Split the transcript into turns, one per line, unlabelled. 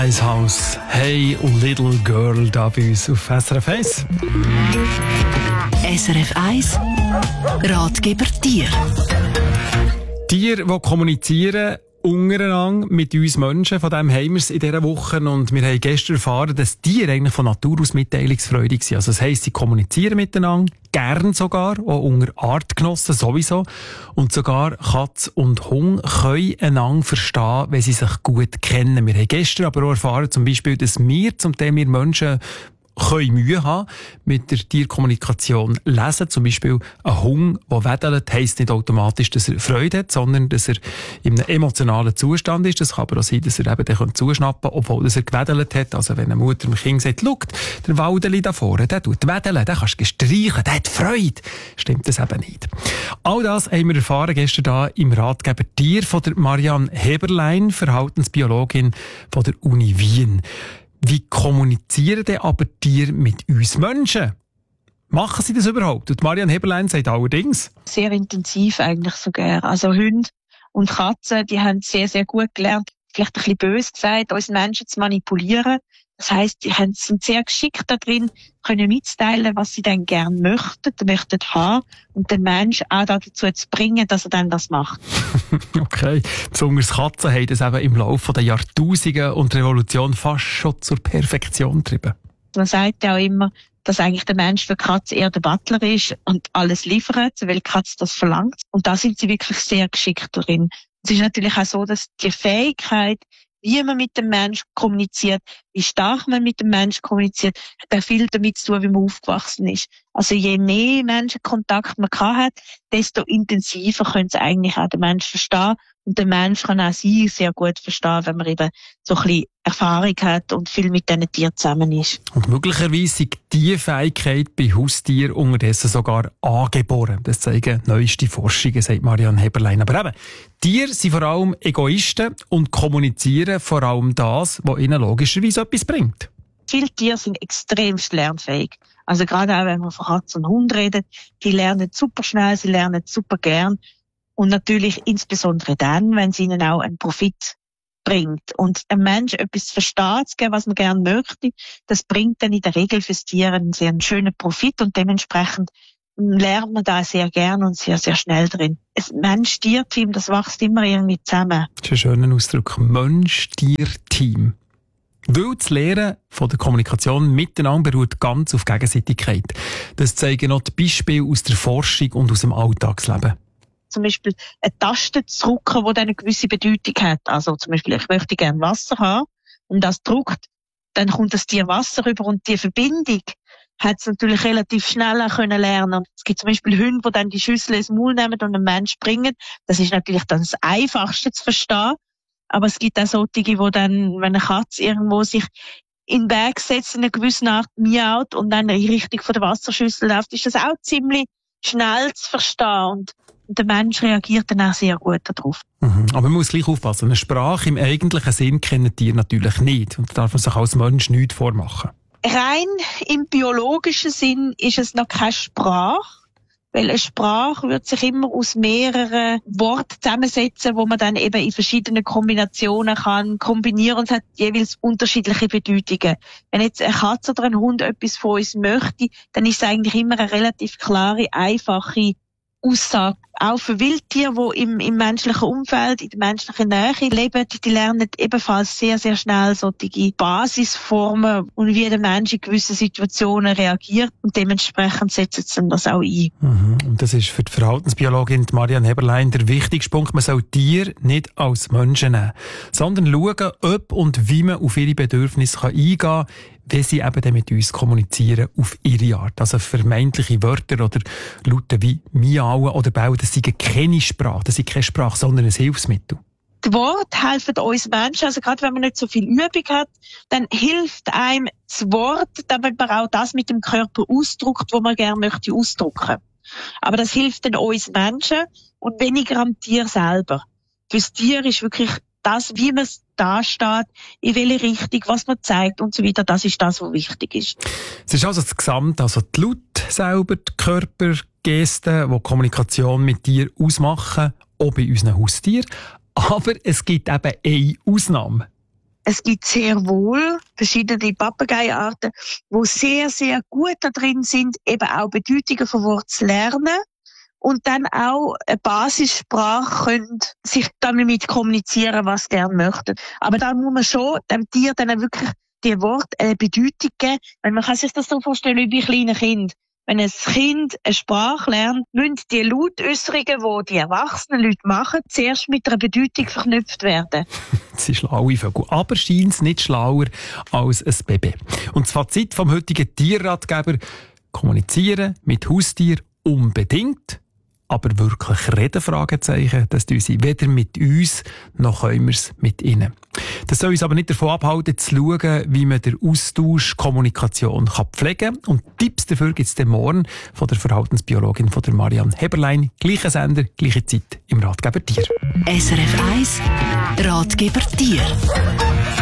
Icehouse, Hey Little Girl, da bei uns auf SRF 1.
SRF 1 Ratgeber Tier.
Tiere, die kommunizieren untereinander mit uns Menschen, von dem haben wir es in dieser Woche und wir haben gestern erfahren, dass Tiere eigentlich von Natur aus mitteilungsfreudig sind. Also das heisst, sie kommunizieren miteinander, gern sogar, auch unter Artgenossen sowieso. Und sogar Katz und Hund können einander verstehen, wenn sie sich gut kennen. Wir haben gestern aber auch erfahren, zum Beispiel, dass wir Menschen können Mühe haben mit der Tierkommunikation lesen. Zum Beispiel ein Hund, der wedelt, heisst nicht automatisch, dass er Freude hat, sondern dass er in einem emotionalen Zustand ist. Das kann aber auch sein, dass er eben dann zuschnappen kann, obwohl er gewedelt hat. Also wenn eine Mutter dem Kind sagt, schau, der Waldeli da vorne, der tut wedeln, den kannst du streichen, der hat Freude. Stimmt das eben nicht. All das haben wir erfahren gestern hier im Ratgeber Tier von der Marianne Heberlein, Verhaltensbiologin von der Uni Wien. Wie kommunizieren denn aber Tiere mit uns Menschen? Machen sie das überhaupt? Und Marianne Heberlein sagt allerdings:
Sehr intensiv eigentlich sogar. Also Hunde und Katzen, die haben sehr, sehr gut gelernt, vielleicht ein bisschen böse gesagt, uns Menschen zu manipulieren. Das heisst, die sind sehr geschickt da drin, können mitteilen, was sie dann gerne möchten haben und den Menschen auch dazu zu bringen, dass er dann das macht.
Okay. Besonders Katzen haben das eben im Laufe der Jahrtausende und Revolution fast schon zur Perfektion getrieben.
Man sagt ja auch immer, dass eigentlich der Mensch für die Katze eher der Butler ist und alles liefert, weil die Katze das verlangt. Und da sind sie wirklich sehr geschickt drin. Es ist natürlich auch so, dass die Fähigkeit, wie man mit dem Menschen kommuniziert, wie stark man mit dem Menschen kommuniziert, hat viel damit zu tun, wie man aufgewachsen ist. Also je mehr Menschenkontakt man hat, desto intensiver können sie eigentlich auch den Menschen verstehen. Und der Mensch kann auch sie sehr gut verstehen, wenn man eben so ein bisschen Erfahrung hat und viel mit diesen Tieren zusammen ist.
Und möglicherweise ist diese Fähigkeit bei Haustieren unterdessen sogar angeboren. Das zeigen neueste Forschungen, sagt Marianne Heberlein. Aber eben, Tiere sind vor allem Egoisten und kommunizieren vor allem das, was ihnen logischerweise etwas bringt.
Viele Tiere sind extrem lernfähig. Also gerade auch, wenn man von Katzen und Hunden redet, die lernen super schnell, sie lernen super gern. Und natürlich insbesondere dann, wenn es ihnen auch einen Profit bringt. Und ein Mensch etwas versteht, was man gerne möchte, das bringt dann in der Regel fürs Tier einen sehr schönen Profit und dementsprechend lernt man da sehr gern und sehr, sehr schnell drin. Ein Mensch-Tier-Team, das wächst immer irgendwie zusammen.
Das ist ein schöner Ausdruck. Mensch-Tier-Team. Weil das Lernen von der Kommunikation miteinander beruht ganz auf Gegenseitigkeit. Das zeigen auch die Beispiele aus der Forschung und aus dem Alltagsleben.
Zum Beispiel eine Taste zu drücken, die dann eine gewisse Bedeutung hat. Also zum Beispiel, ich möchte gerne Wasser haben und das drückt, dann kommt das Tier Wasser rüber und die Verbindung hat es natürlich relativ schnell können lernen. Es gibt zum Beispiel Hunde, die dann die Schüssel ins Maul nehmen und einen Mensch bringen. Das ist natürlich dann das Einfachste zu verstehen. Aber es gibt auch solche, die dann, wenn eine Katze irgendwo sich in den Weg setzt, in einer gewissen Art miaut und dann in die Richtung von der Wasserschüssel läuft, ist das auch ziemlich schnell zu verstehen. Und der Mensch reagiert dann auch sehr gut darauf.
Aber man muss gleich aufpassen. Eine Sprache im eigentlichen Sinn kennen Tiere natürlich nicht. Und da darf man sich als Mensch nichts vormachen.
Rein im biologischen Sinn ist es noch keine Sprache. Weil eine Sprache wird sich immer aus mehreren Worten zusammensetzen, wo man dann eben in verschiedenen Kombinationen kann kombinieren und hat jeweils unterschiedliche Bedeutungen. Wenn jetzt eine Katze oder ein Hund etwas von uns möchte, dann ist es eigentlich immer eine relativ klare, einfache Aussage. Auch für Wildtiere, die im menschlichen Umfeld, in der menschlichen Nähe leben, die lernen ebenfalls sehr, sehr schnell solche Basisformen und wie der Mensch in gewissen Situationen reagiert und dementsprechend setzen sie das auch ein.
Und das ist für die Verhaltensbiologin Marianne Heberlein der wichtigste Punkt. Man soll Tiere nicht als Menschen nehmen, sondern schauen, ob und wie man auf ihre Bedürfnisse eingehen kann, wenn sie eben dann mit uns kommunizieren auf ihre Art. Also vermeintliche Wörter oder Laute wie miauen oder bauen, das sind keine Sprache, das sind keine Sprache, sondern ein Hilfsmittel.
Die Worte helfen uns Menschen, also gerade wenn man nicht so viel Übung hat, dann hilft einem das Wort, damit man auch das mit dem Körper ausdrückt, was man gerne möchte ausdrücken. Aber das hilft dann uns Menschen und weniger am Tier selber. Fürs Tier ist wirklich das, wie man da steht, in welche Richtung, was man zeigt und so weiter, das ist das, was wichtig ist.
Es ist also das Gesamt, also die Laute selber, die Körpergesten, die Kommunikation mit dir ausmachen, auch bei unseren Haustieren. Aber es gibt eben eine Ausnahme.
Es gibt sehr wohl verschiedene Papageiarten, die sehr, sehr gut da drin sind, eben auch Bedeutungen von Worten zu lernen und dann auch eine Basissprache können sich dann damit kommunizieren, was sie gerne möchten. Aber da muss man schon dem Tier dann wirklich die Worte eine Bedeutung geben. Weil man kann sich das so vorstellen wie bei kleinen Kindern. Wenn ein Kind eine Sprache lernt, müssen die Lautäusserungen, die die erwachsenen Leute machen, zuerst mit einer Bedeutung verknüpft werden.
Das sind schlaue Vögel, aber scheint nicht schlauer als ein Baby. Und das Fazit vom heutigen Tierratgeber: Kommunizieren mit Haustier unbedingt, aber wirklich reden, Fragezeichen, das tun sie weder mit uns, noch können wir es mit ihnen. Das soll uns aber nicht davon abhalten, zu schauen, wie man den Austausch, Kommunikation pflegen kann. Und Tipps dafür gibt es morgen von der Verhaltensbiologin von der Marianne Heberlein. Gleicher Sender, gleiche Zeit im Ratgeber Tier.
SRF 1 Ratgeber Tier.